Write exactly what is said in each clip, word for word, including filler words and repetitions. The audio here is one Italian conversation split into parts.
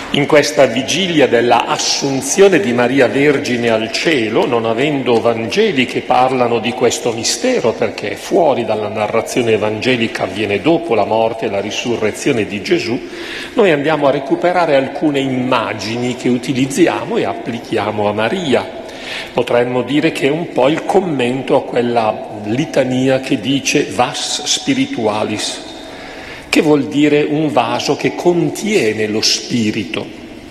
In questa vigilia della Assunzione di Maria Vergine al cielo, non avendo Vangeli che parlano di questo mistero, perché è fuori dalla narrazione evangelica, avviene dopo la morte e la risurrezione di Gesù, noi andiamo a recuperare alcune immagini che utilizziamo e applichiamo a Maria. Potremmo dire che è un po' il commento a quella litania che dice vas spiritualis, che vuol dire un vaso che contiene lo spirito.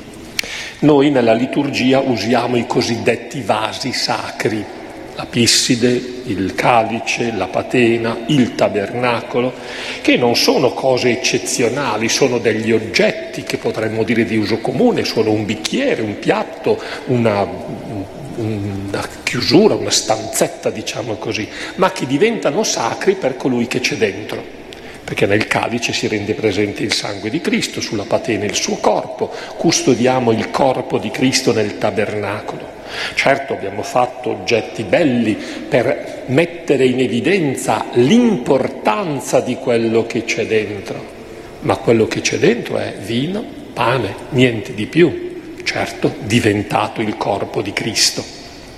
Noi nella liturgia usiamo i cosiddetti vasi sacri, la pisside, il calice, la patena, il tabernacolo, che non sono cose eccezionali, sono degli oggetti che potremmo dire di uso comune, sono un bicchiere, un piatto, una, una chiusura, una stanzetta, diciamo così, ma che diventano sacri per colui che c'è dentro. Perché nel calice si rende presente il sangue di Cristo, sulla patena il suo corpo, custodiamo il corpo di Cristo nel tabernacolo. Certo, abbiamo fatto oggetti belli per mettere in evidenza l'importanza di quello che c'è dentro, ma quello che c'è dentro è vino, pane, niente di più, certo, diventato il corpo di Cristo.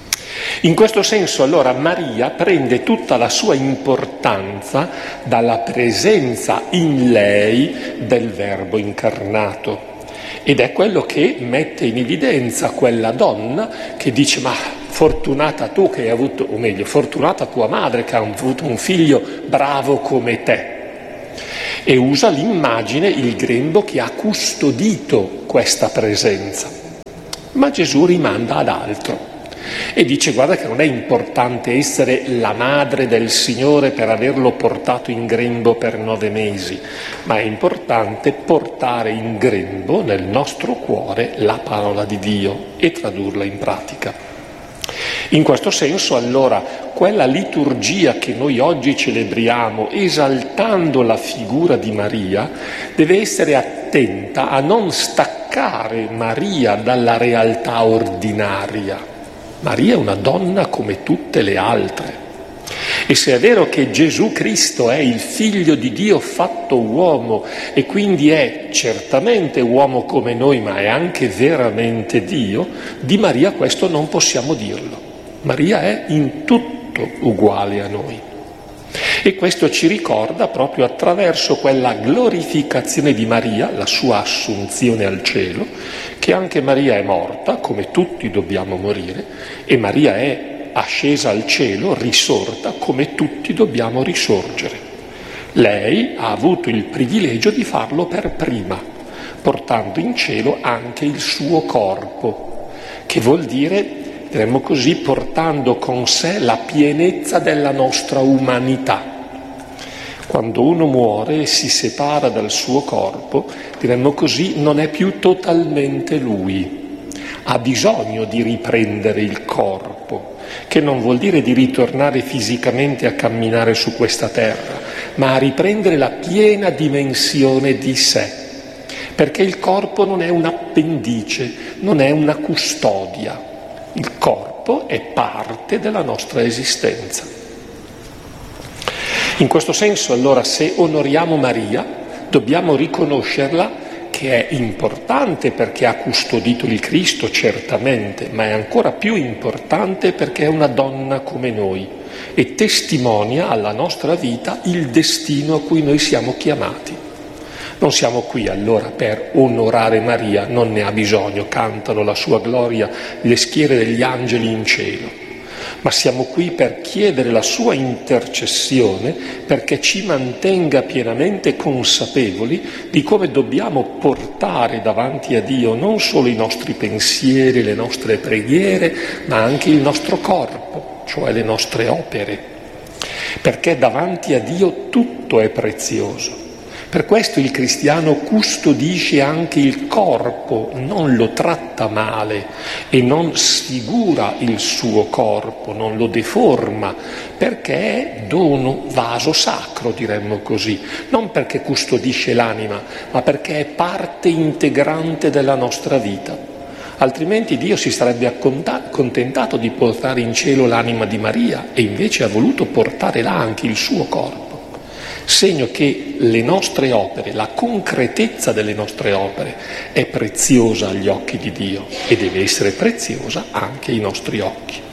In questo senso allora Maria prende tutta la sua importanza dalla presenza in lei del Verbo incarnato ed è quello che mette in evidenza quella donna che dice ma fortunata tu che hai avuto, o meglio fortunata tua madre che ha avuto un figlio bravo come te, e usa l'immagine, il grembo che ha custodito questa presenza. Ma Gesù rimanda ad altro. E dice guarda che non è importante essere la madre del Signore per averlo portato in grembo per nove mesi, ma è importante portare in grembo nel nostro cuore la parola di Dio e tradurla in pratica. In questo senso allora quella liturgia che noi oggi celebriamo esaltando la figura di Maria deve essere attenta a non staccare Maria dalla realtà ordinaria. Maria è una donna come tutte le altre e se è vero che Gesù Cristo è il Figlio di Dio fatto uomo e quindi è certamente uomo come noi ma è anche veramente Dio, di Maria questo non possiamo dirlo. Maria è in tutto uguale a noi e questo ci ricorda proprio attraverso quella glorificazione di Maria, la sua assunzione al cielo, che anche Maria è morta, come tutti dobbiamo morire, e Maria è ascesa al cielo, risorta, come tutti dobbiamo risorgere. Lei ha avuto il privilegio di farlo per prima, portando in cielo anche il suo corpo, che vuol dire, diremmo così, portando con sé la pienezza della nostra umanità. Quando uno muore e si separa dal suo corpo, diremmo così, non è più totalmente lui. Ha bisogno di riprendere il corpo, che non vuol dire di ritornare fisicamente a camminare su questa terra, ma a riprendere la piena dimensione di sé. Perché il corpo non è un appendice, non è una custodia. Il corpo è parte della nostra esistenza. In questo senso, allora, se onoriamo Maria, dobbiamo riconoscerla che è importante perché ha custodito il Cristo, certamente, ma è ancora più importante perché è una donna come noi e testimonia alla nostra vita il destino a cui noi siamo chiamati. Non siamo qui allora per onorare Maria, non ne ha bisogno, cantano la sua gloria le schiere degli angeli in cielo. Ma siamo qui per chiedere la sua intercessione perché ci mantenga pienamente consapevoli di come dobbiamo portare davanti a Dio non solo i nostri pensieri, le nostre preghiere, ma anche il nostro corpo, cioè le nostre opere. Perché davanti a Dio tutto è prezioso. Per questo il cristiano custodisce anche il corpo, non lo tratta male e non sfigura il suo corpo, non lo deforma, perché è dono, vaso sacro, diremmo così, non perché custodisce l'anima, ma perché è parte integrante della nostra vita. Altrimenti Dio si sarebbe accontentato di portare in cielo l'anima di Maria e invece ha voluto portare là anche il suo corpo. segno che le nostre opere, la concretezza delle nostre opere è preziosa agli occhi di Dio e deve essere preziosa anche ai nostri occhi.